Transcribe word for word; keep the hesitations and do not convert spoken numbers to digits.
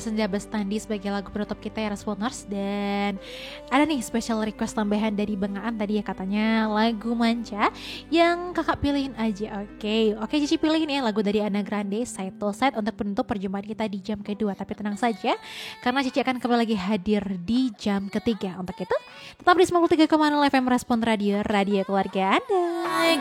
Senja Bestandi sebagai lagu penutup kita ya Responders. Dan ada nih special request tambahan dari Bang Aan tadi ya, katanya lagu Manca yang kakak pilihin aja. Oke, oke Cici pilihin ya lagu dari Ana Grande, Side to Side, untuk penutup perjumpaan kita di jam kedua. Tapi tenang saja, karena Cici akan kembali lagi hadir di jam ketiga. Untuk itu tetap di sembilan puluh tiga koma nol F M Respon Radio, radio keluarga Anda.